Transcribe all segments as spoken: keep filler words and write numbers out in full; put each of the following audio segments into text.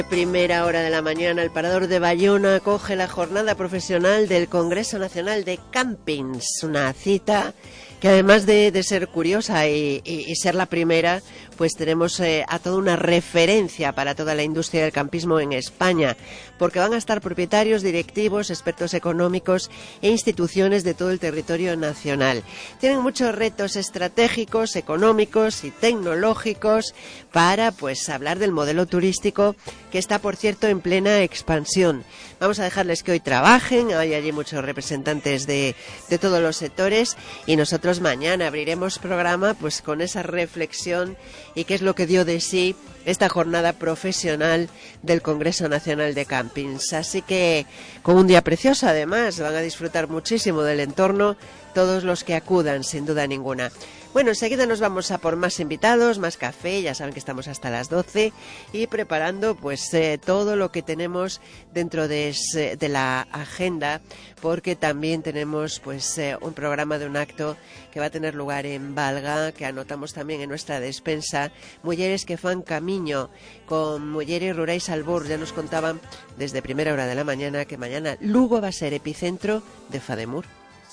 Primera hora de la mañana, el Parador de Bayona acoge la jornada profesional del Congreso Nacional de Campings, una cita que además de, de ser curiosa y, y, y ser la primera, pues tenemos eh, a toda una referencia para toda la industria del campismo en España, porque van a estar propietarios, directivos, expertos económicos e instituciones de todo el territorio nacional. Tienen muchos retos estratégicos, económicos y tecnológicos para pues hablar del modelo turístico que está, por cierto, en plena expansión. Vamos a dejarles que hoy trabajen, hay allí muchos representantes de, de todos los sectores y nosotros mañana abriremos programa pues con esa reflexión y qué es lo que dio de sí esta jornada profesional del Congreso Nacional de Campings. Así que con un día precioso además, van a disfrutar muchísimo del entorno todos los que acudan, sin duda ninguna. Bueno, enseguida nos vamos a por más invitados, más café, ya saben que estamos hasta las doce y preparando pues eh, todo lo que tenemos dentro de, de la agenda, porque también tenemos pues eh, un programa de un acto que va a tener lugar en Valga, que anotamos también en nuestra despensa, Mujeres que fan camiño, con Mujeres Rurais Albor. Ya nos contaban desde primera hora de la mañana que mañana Lugo va a ser epicentro de Fademur.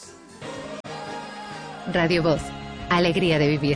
Radio Voz. Alegría de vivir.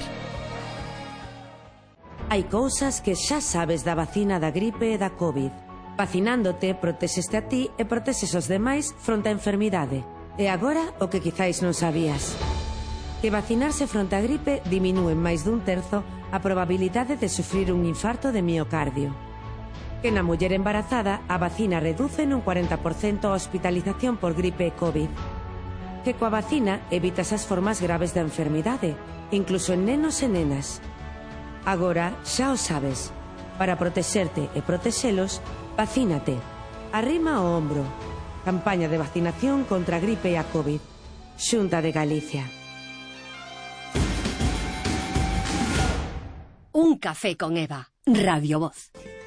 Hai cousas que xa sabes da vacina da gripe e da COVID. Vacinándote, protexeste a ti e protexes os demais fronte á enfermidade. E agora, o que quizáis non sabías. Que vacinarse fronte á gripe diminúe en máis dun terzo a probabilidade de sufrir un infarto de miocardio. Que na muller embarazada a vacina reduce nun cuarenta por cento a hospitalización por gripe e COVID. Que coa vacina evitas as formas graves da enfermidade, incluso en nenos e nenas. Agora xa o sabes. Para protexerte e protexelos, vacínate. Arrima o ombro. Campaña de vacinación contra a gripe e a COVID. Xunta de Galicia. Un café con Eva. Radio Voz.